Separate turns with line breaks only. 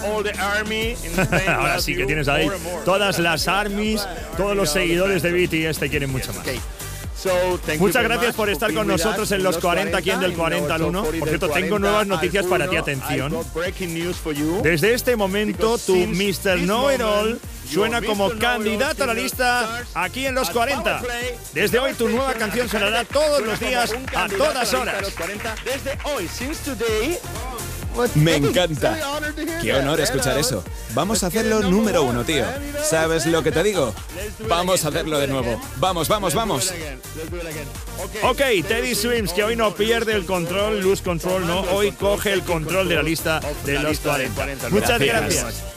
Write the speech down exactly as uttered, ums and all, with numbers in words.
Ahora sí que tienes ahí todas las armies, todos los seguidores de B T S te quieren mucho más. Muchas gracias por estar con nosotros en los cuarenta, aquí en Del cuarenta al uno. Por cierto, tengo nuevas noticias para ti, atención. Desde este momento, tu mister Know-It-All suena como candidato a la lista aquí en los cuarenta. Desde hoy, tu nueva canción sonará todos los días, a todas horas.
Desde hoy, since today.
Me encanta. Qué honor escuchar eso. Vamos a hacerlo número uno, tío. ¿Sabes lo que te digo? Vamos a hacerlo de nuevo. Vamos, vamos, vamos.
Ok, Teddy Swims, que hoy no pierde el control, lose control, no. Hoy coge el control de la lista de los cuarenta. Muchas gracias.